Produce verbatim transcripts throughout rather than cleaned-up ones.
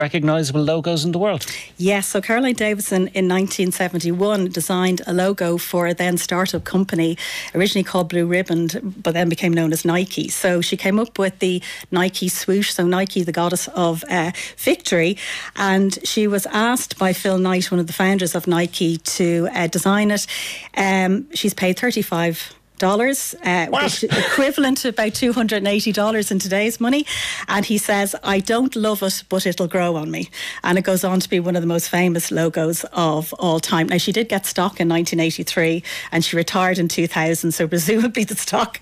recognisable logos in the world. Yes, so Caroline Davidson in nineteen seventy-one designed a logo for a then startup company, originally called Blue Ribbon, but then became known as Nike. So she came up with the Nike swoosh, so Nike, the goddess of uh, victory, and she was asked by Phil Knight, one of the founders of Nike, to uh, design it. Um, she's paid thirty-five dollars, uh, which is equivalent to about two hundred eighty dollars in today's money. And he says, I don't love it, but it'll grow on me. And it goes on to be one of the most famous logos of all time. Now, she did get stock in nineteen eighty-three and she retired in two thousand, so presumably the stock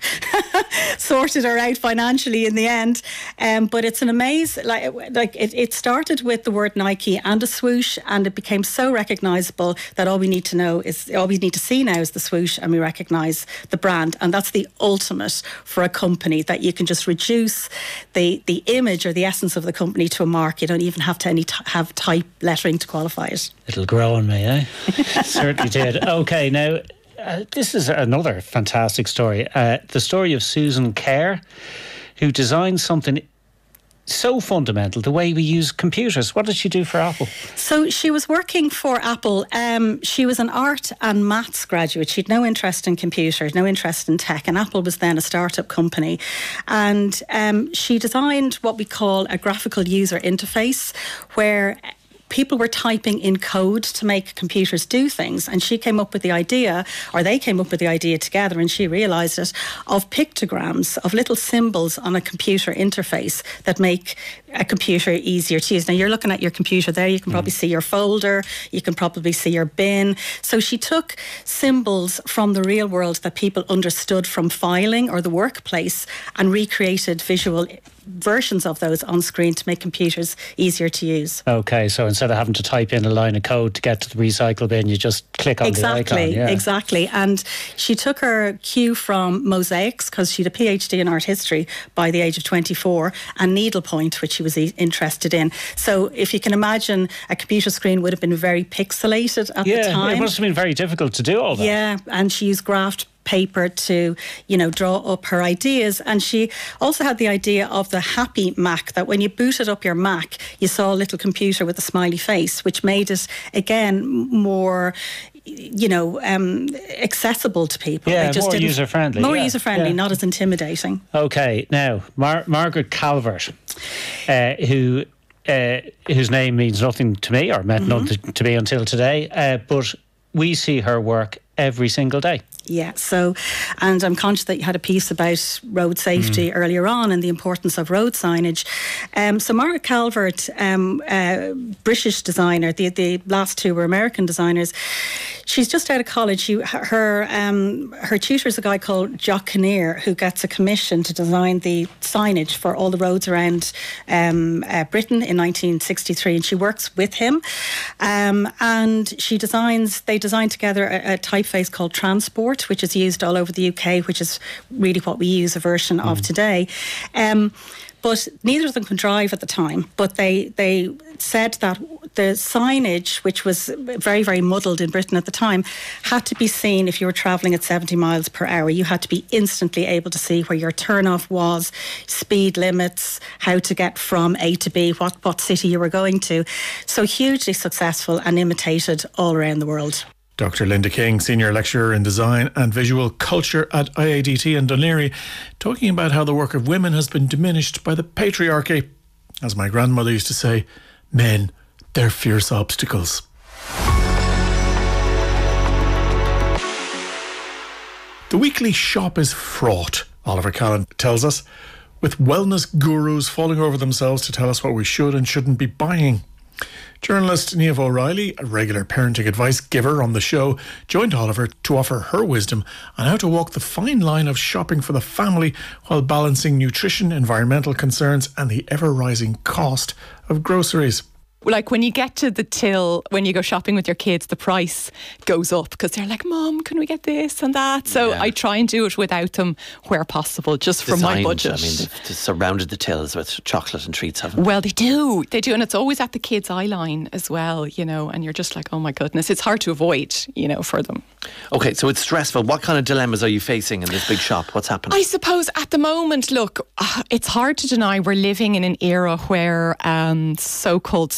sorted her out financially in the end. Um, but it's an amazing, like, like it, it started with the word Nike and a swoosh, and it became so recognisable that all we need to know is, all we need to see now is the swoosh, and we recognise the brand. And that's the ultimate for a company, that you can just reduce the the image or the essence of the company to a mark. You don't even have to any t- have type lettering to qualify it. It'll grow on me, eh? Certainly did. Okay, now uh, this is another fantastic story. Uh, the story of Susan Kerr, who designed something so fundamental, the way we use computers. What did she do for Apple? So she was working for Apple. Um, she was an art and maths graduate. She had no interest in computers, no interest in tech, and Apple was then a startup company. And um, she designed what we call a graphical user interface, where people were typing in code to make computers do things, and she came up with the idea, or they came up with the idea together, and she realised it, of pictograms, of little symbols on a computer interface that make a computer easier to use. Now, you're looking at your computer there, you can probably mm. see your folder, you can probably see your bin. So she took symbols from the real world that people understood from filing or the workplace and recreated visual versions of those on screen to make computers easier to use. Okay, so instead of having to type in a line of code to get to the recycle bin, you just click on exactly, the icon. Yeah. Exactly. And she took her cue from mosaics, because she had a PhD in art history by the age of twenty-four, and needlepoint, which she was e- interested in. So if you can imagine, a computer screen would have been very pixelated at yeah, the time. It must have been very difficult to do all that. Yeah, and she used graphed paper to, you know, draw up her ideas. And she also had the idea of the Happy Mac, that when you booted up your Mac, you saw a little computer with a smiley face, which made it, again, more, you know, um, accessible to people. Yeah, more user-friendly. More yeah. user-friendly, yeah. not as intimidating. Okay, now, Mar- Margaret Calvert, uh, who... Uh, whose name means nothing to me, or meant mm-hmm. nothing to me until today, uh, but we see her work every single day. Yeah, so, and I'm conscious that you had a piece about road safety mm. earlier on and the importance of road signage. Um, so Margaret Calvert, um, uh, British designer, the the last two were American designers. She's just out of college. She, her um, her tutor is a guy called Jock Kinnear, who gets a commission to design the signage for all the roads around um, uh, Britain in nineteen sixty-three, and she works with him. Um, and she designs, they design together a, a typeface called Transport, which is used all over the U K, which is really what we use a version mm. of today. Um, but neither of them could drive at the time. But they they said that the signage, which was very, very muddled in Britain at the time, had to be seen if you were travelling at seventy miles per hour. You had to be instantly able to see where your turn-off was, speed limits, how to get from A to B, what, what city you were going to. So hugely successful and imitated all around the world. Doctor Linda King, Senior Lecturer in Design and Visual Culture at I A D T in Dún Laoghaire, talking about how the work of women has been diminished by the patriarchy. As my grandmother used to say, men, they're fierce obstacles. The weekly shop is fraught, Oliver Callan tells us, with wellness gurus falling over themselves to tell us what we should and shouldn't be buying. Journalist Niamh O'Reilly, a regular parenting advice giver on the show, joined Oliver to offer her wisdom on how to walk the fine line of shopping for the family while balancing nutrition, environmental concerns and the ever-rising cost of groceries. Like when you get to the till, when you go shopping with your kids, the price goes up because they're like, Mum, can we get this and that? So Yeah. I try and do it without them where possible, just from my Designed, budget. I mean, they've just surrounded the tills with chocolate and treats, haven't they? Well, they do. They do. And it's always at the kids' eye line as well, you know, and you're just like, oh my goodness, it's hard to avoid, you know, for them. Okay, so it's stressful. What kind of dilemmas are you facing in this big shop? What's happening? I suppose at the moment, look, uh, it's hard to deny we're living in an era where um, so-called